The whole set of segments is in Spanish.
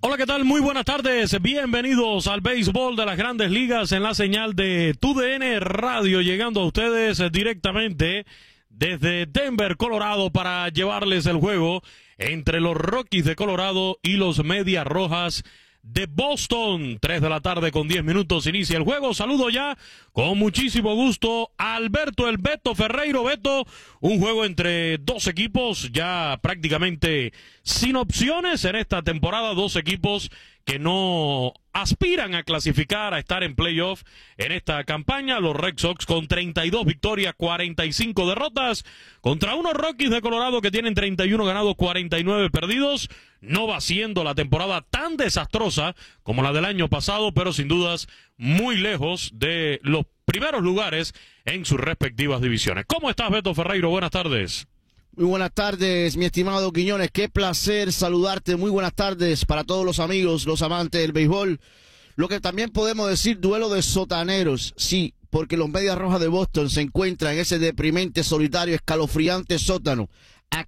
Hola, ¿qué tal? Muy buenas tardes. Bienvenidos al béisbol de las Grandes Ligas en la señal de TUDN Radio, llegando a ustedes directamente desde Denver, Colorado, para llevarles el juego entre los Rockies de Colorado y los Medias Rojas de Boston. 3 de la tarde con 10 minutos inicia el juego. Saludo ya con muchísimo gusto a Alberto el Beto Ferreiro. Beto, un juego entre dos equipos ya prácticamente sin opciones en esta temporada, dos equipos que no aspiran a clasificar, a estar en playoff en esta campaña. Los Red Sox con 32 victorias, 45 derrotas, contra unos Rockies de Colorado que tienen 31 ganados, 49 perdidos. No va siendo la temporada tan desastrosa como la del año pasado, pero sin dudas muy lejos de los primeros lugares en sus respectivas divisiones. ¿Cómo estás, Beto Ferreiro? Buenas tardes. Muy buenas tardes, mi estimado Quiñones. Qué placer saludarte. Muy buenas tardes para todos los amigos, los amantes del béisbol. Lo que también podemos decir, duelo de sotaneros. Sí, porque los Medias Rojas de Boston se encuentran en ese deprimente, solitario, escalofriante sótano a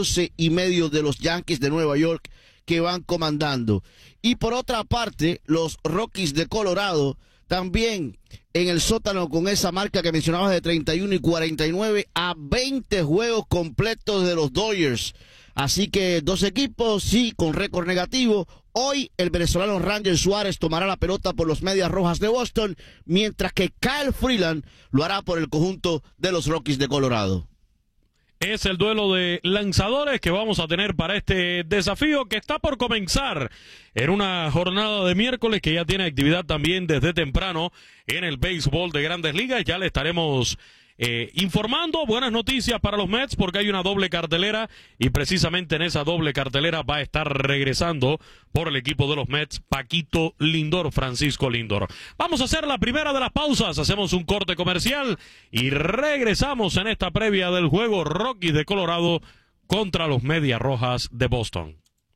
14.5 de los Yankees de Nueva York, que van comandando. Y por otra parte, los Rockies de Colorado también en el sótano con esa marca que mencionabas de 31 y 49 a 20 juegos completos de los Dodgers. Así que dos equipos, sí, con récord negativo. Hoy el venezolano Ranger Suárez tomará la pelota por los Medias Rojas de Boston, mientras que Kyle Freeland lo hará por el conjunto de los Rockies de Colorado. Es el duelo de lanzadores que vamos a tener para este desafío que está por comenzar en una jornada de miércoles que ya tiene actividad también desde temprano en el béisbol de Grandes Ligas. Ya le estaremos informando. Buenas noticias para los Mets porque hay una doble cartelera y precisamente en esa doble cartelera va a estar regresando por el equipo de los Mets Paquito Lindor, Francisco Lindor. Vamos a hacer la primera de las pausas, hacemos un corte comercial y regresamos en esta previa del juego Rockies de Colorado contra los Medias Rojas de Boston.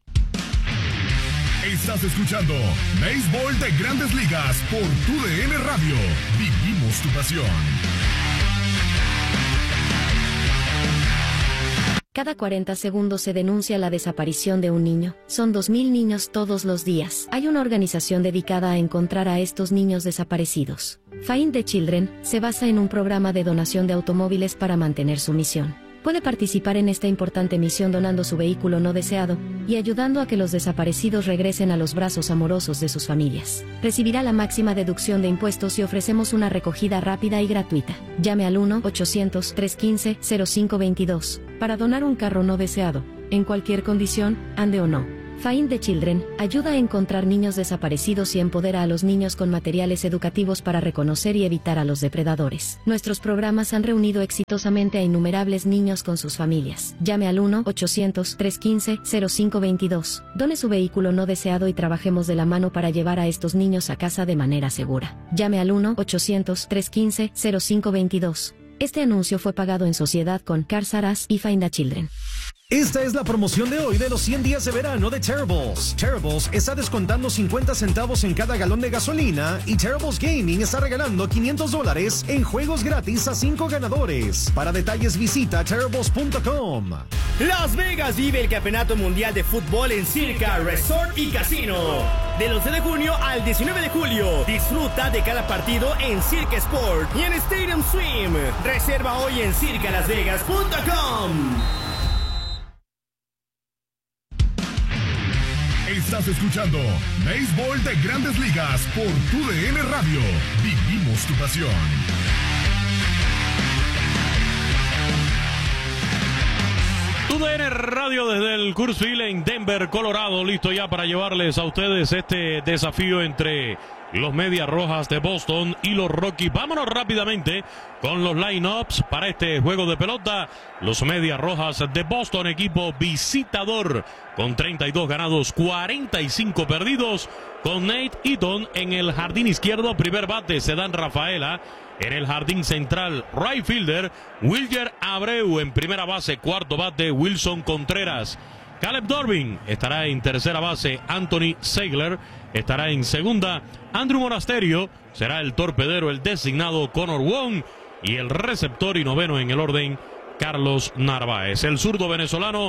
Estás escuchando Béisbol de Grandes Ligas por TUDN Radio. Vivimos tu pasión. Cada 40 segundos se denuncia la desaparición de un niño. Son 2.000 niños todos los días. Hay una organización dedicada a encontrar a estos niños desaparecidos. Find the Children se basa en un programa de donación de automóviles para mantener su misión. Puede participar en esta importante misión donando su vehículo no deseado y ayudando a que los desaparecidos regresen a los brazos amorosos de sus familias. Recibirá la máxima deducción de impuestos y ofrecemos una recogida rápida y gratuita. Llame al 1-800-315-0522 para donar un carro no deseado, en cualquier condición, ande o no. Find the Children ayuda a encontrar niños desaparecidos y empodera a los niños con materiales educativos para reconocer y evitar a los depredadores. Nuestros programas han reunido exitosamente a innumerables niños con sus familias. Llame al 1-800-315-0522. Done su vehículo no deseado y trabajemos de la mano para llevar a estos niños a casa de manera segura. Llame al 1-800-315-0522. Este anuncio fue pagado en sociedad con Cars R Us y Find the Children. Esta es la promoción de hoy de los 100 días de verano de Terribles. Terribles está descontando 50 centavos en cada galón de gasolina y Terribles Gaming está regalando $500 en juegos gratis a 5 ganadores. Para detalles visita terribles.com. Las Vegas vive el Campeonato Mundial de Fútbol en Circa Resort y Casino. Del 11 de junio al 19 de julio. Disfruta de cada partido en Circa Sport y en Stadium Swim. Reserva hoy en circalasvegas.com. Estás escuchando Béisbol de Grandes Ligas por TUDN Radio. Vivimos tu pasión. TUDN Radio desde el Coors Field en Denver, Colorado, listo ya para llevarles a ustedes este desafío entre los Medias Rojas de Boston y los Rockies. Vámonos rápidamente con los lineups para este juego de pelota. Los Medias Rojas de Boston, equipo visitador con 32 ganados, 45 perdidos, con Nate Eaton en el jardín izquierdo, primer bate, Cedán Rafaela. En el jardín central, right fielder, Wilyer Abreu. En primera base, cuarto bate, Wilson Contreras. Caleb Durbin estará en tercera base, Anthony Seigler estará en segunda, Andrew Monasterio será el torpedero, el designado Connor Wong, y el receptor y noveno en el orden, Carlos Narváez. El zurdo venezolano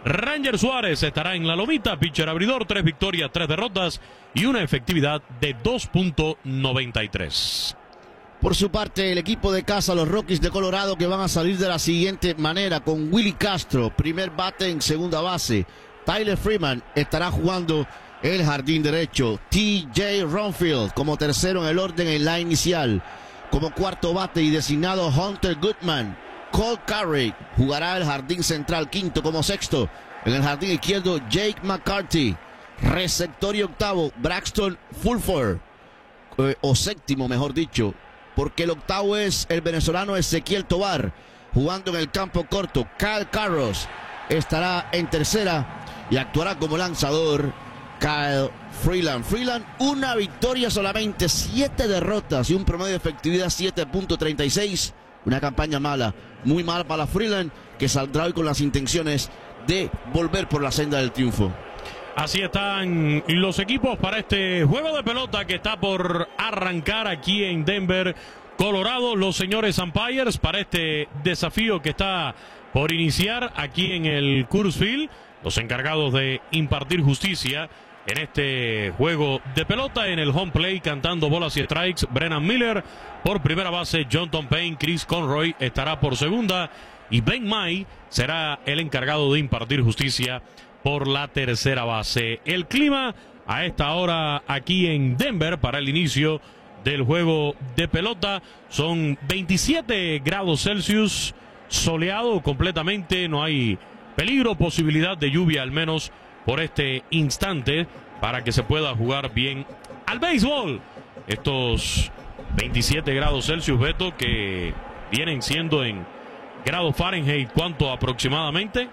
Ranger Suárez estará en la lomita, pitcher abridor, 3 victorias, 3 derrotas y una efectividad de 2.93. Por su parte, el equipo de casa, los Rockies de Colorado, que van a salir de la siguiente manera, con Willie Castro, primer bate en segunda base. Tyler Freeman estará jugando el jardín derecho. TJ Ronfield como tercero en el orden en la inicial. Como cuarto bate y designado Hunter Goodman. Cole Carey jugará el jardín central, quinto como sexto. En el jardín izquierdo, Jake McCarthy. Receptor y octavo, Braxton Fulford. O séptimo, mejor dicho, porque el octavo es el venezolano Ezequiel Tovar. Jugando en el campo corto, Kyle Carros estará en tercera y actuará como lanzador Kyle Freeland. Freeland, una victoria solamente, 7 derrotas y un promedio de efectividad 7.36. Una campaña mala, muy mala para Freeland, que saldrá hoy con las intenciones de volver por la senda del triunfo. Así están los equipos para este juego de pelota que está por arrancar aquí en Denver, Colorado. Los señores umpires para este desafío que está por iniciar aquí en el Coors Field. Los encargados de impartir justicia en este juego de pelota, en el home play, cantando bolas y strikes, Brennan Miller por primera base, Jonathan Payne, Chris Conroy estará por segunda y Ben May será el encargado de impartir justicia por la tercera base. El clima a esta hora aquí en Denver para el inicio del juego de pelota son 27 grados Celsius, soleado completamente, no hay peligro, posibilidad de lluvia al menos por este instante para que se pueda jugar bien al béisbol. Estos 27 grados Celsius, Beto, que vienen siendo en grados Fahrenheit, ¿cuánto aproximadamente?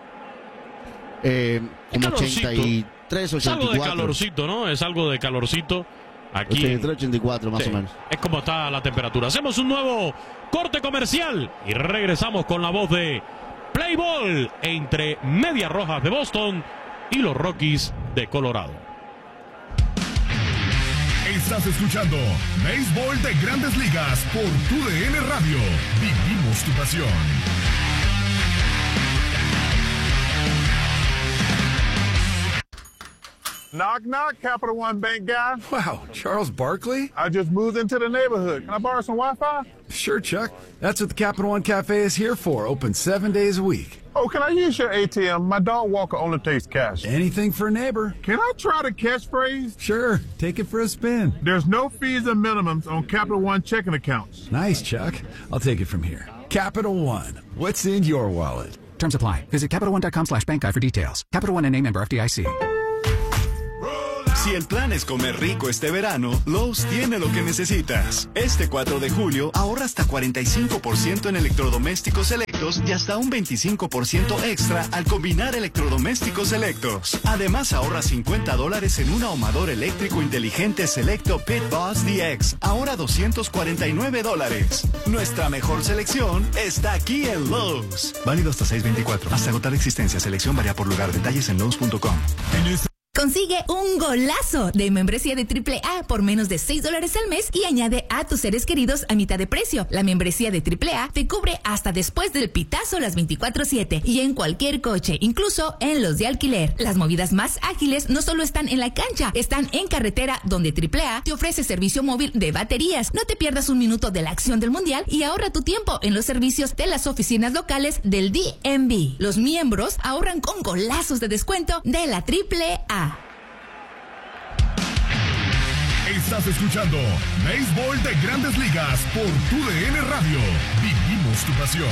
Como 83, 84. Es algo de calorcito, ¿no? Es algo de calorcito aquí. 83, 84 más o menos. Es como está la temperatura. Hacemos un nuevo corte comercial y regresamos con la voz de Play Ball entre Medias Rojas de Boston y los Rockies de Colorado. Estás escuchando Béisbol de Grandes Ligas por TUDN Radio. Vivimos tu pasión. Knock, knock, Capital One Bank guy. Wow, Charles Barkley? I just moved into the neighborhood. Can I borrow some Wi-Fi? Sure, Chuck. That's what the Capital One Cafe is here for, open 7 days a week. Oh, can I use your ATM? My dog walker only takes cash. Anything for a neighbor. Can I try the catchphrase? Sure, take it for a spin. There's no fees or minimums on Capital One checking accounts. Nice, Chuck. I'll take it from here. Capital One. What's in your wallet? Terms apply. Visit CapitalOne.com/bankguide for details. Capital One, N.A. member FDIC. Si el plan es comer rico este verano, Lowe's tiene lo que necesitas. Este 4 de julio, ahorra hasta 45% en electrodomésticos selectos y hasta un 25% extra al combinar electrodomésticos selectos. Además, ahorra $50 en un ahumador eléctrico inteligente selecto Pit Boss DX, ahora $249. Nuestra mejor selección está aquí en Lowe's. Válido hasta 6/24. Hasta agotar existencia. Selección varía por lugar. Detalles en Lowe's.com. Consigue un golazo de membresía de AAA por menos de $6 al mes y añade a tus seres queridos a mitad de precio. La membresía de AAA te cubre hasta después del pitazo las 24/7 y en cualquier coche, incluso en los de alquiler. Las movidas más ágiles no solo están en la cancha, están en carretera, donde AAA te ofrece servicio móvil de baterías. No te pierdas un minuto de la acción del mundial y ahorra tu tiempo en los servicios de las oficinas locales del DMV. Los miembros ahorran con golazos de descuento de la AAA. Estás escuchando Béisbol de Grandes Ligas por TUDN Radio. Vivimos tu pasión.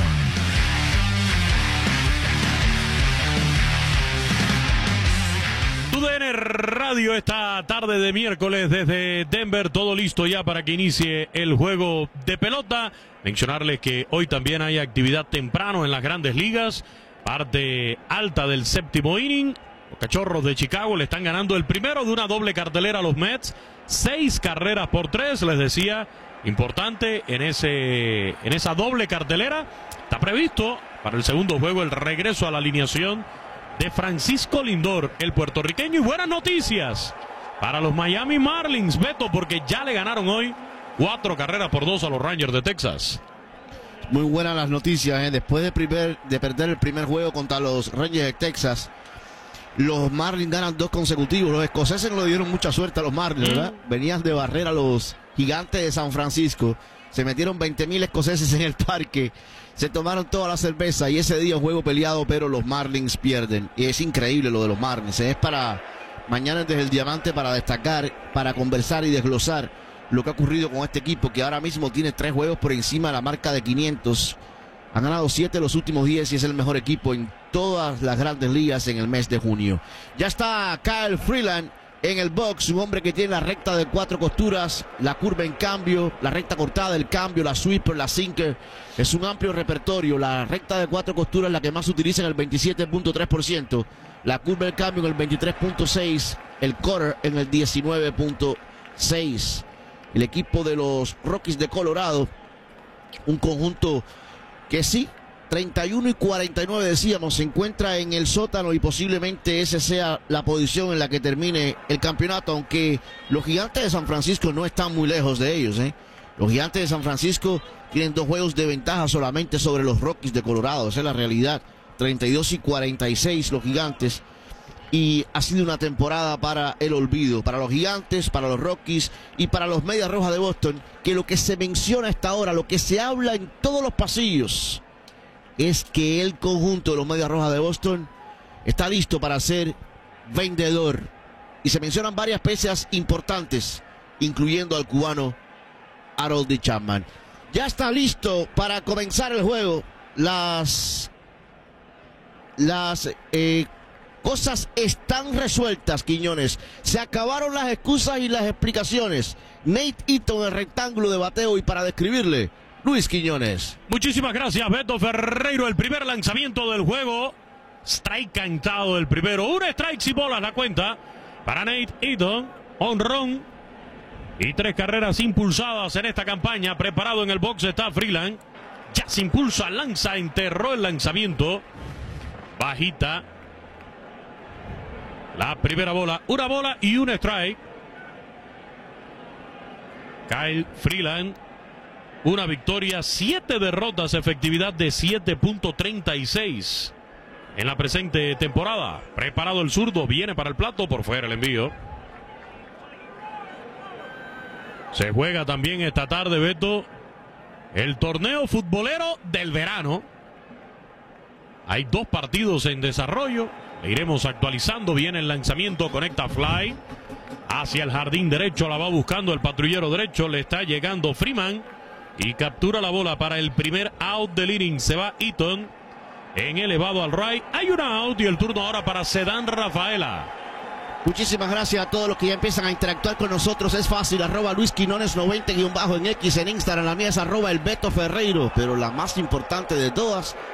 TUDN Radio esta tarde de miércoles desde Denver, todo listo ya para que inicie el juego de pelota. Mencionarles que hoy también hay actividad temprano en las Grandes Ligas, parte alta del séptimo inning. Los Cachorros de Chicago le están ganando el primero de una doble cartelera a los Mets, 6 carreras por 3, les decía, importante en esa doble cartelera. Está previsto para el segundo juego el regreso a la alineación de Francisco Lindor, el puertorriqueño. Y buenas noticias para los Miami Marlins, Beto, porque ya le ganaron hoy 4 carreras por 2 a los Rangers de Texas. Muy buenas las noticias, ¿eh? Después de perder el primer juego contra los Rangers de Texas, Los Marlins ganan 2 consecutivos. Los escoceses no le dieron mucha suerte a los Marlins, ¿verdad? Venían de barrer a los Gigantes de San Francisco. Se metieron 20,000 escoceses en el parque. Se tomaron toda la cerveza y ese día un juego peleado, pero los Marlins pierden. Y es increíble lo de los Marlins. Es para mañana desde el Diamante para destacar, para conversar y desglosar lo que ha ocurrido con este equipo que ahora mismo tiene 3 juegos por encima de la marca de 500. Han ganado 7 los últimos 10 y es el mejor equipo en todas las grandes ligas en el mes de junio. Ya está Kyle Freeland en el box, un hombre que tiene la recta de 4 costuras, la curva en cambio, la recta cortada, el cambio, la sweeper, la sinker. Es un amplio repertorio. La recta de 4 costuras es la que más se utiliza en el 27.3%, la curva en cambio en el 23.6%, el quarter en el 19.6%. El equipo de los Rockies de Colorado, un conjunto que sí, 31 y 49 decíamos, se encuentra en el sótano y posiblemente esa sea la posición en la que termine el campeonato, aunque los Gigantes de San Francisco no están muy lejos de ellos, ¿eh? Los Gigantes de San Francisco tienen 2 juegos de ventaja solamente sobre los Rockies de Colorado, esa es la realidad. 32 y 46 los Gigantes. Y ha sido una temporada para el olvido, para los Gigantes, para los Rockies y para los Medias Rojas de Boston, que lo que se menciona hasta ahora, lo que se habla en todos los pasillos, es que el conjunto de los Medias Rojas de Boston está listo para ser vendedor. Y se mencionan varias piezas importantes, incluyendo al cubano Harold Chapman. Ya está listo para comenzar el juego. Las cosas están resueltas, Quiñones. Se acabaron las excusas y las explicaciones. Nate Eaton, el rectángulo de bateo, y para describirle, Luis Quiñones. Muchísimas gracias, Beto Ferreiro. El primer lanzamiento del juego. Strike cantado el primero. 1 strike y bolas la cuenta para Nate Eaton. Honrón y 3 carreras impulsadas en esta campaña. Preparado en el box está Freeland. Ya se impulsa, lanza, enterró el lanzamiento. Bajita. La primera bola, 1 bola y 1 strike. Kyle Freeland, una victoria, 7 derrotas, efectividad de 7.36 en la presente temporada. Preparado el zurdo, viene para el plato, por fuera el envío. Se juega también esta tarde, Beto, el torneo futbolero del verano. Hay 2 partidos en desarrollo. Le iremos actualizando. Viene el lanzamiento, conecta fly hacia el jardín derecho, la va buscando el patrullero derecho, le está llegando Freeman y captura la bola para el primer out del inning. Se va Eaton en elevado al right, hay un out y el turno ahora para Cedán Rafaela. Muchísimas gracias a todos los que ya empiezan a interactuar con nosotros. Es fácil, @LuisQuinones90_ en X, en Instagram. La mía es @El Beto Ferreiro. Pero la más importante de todas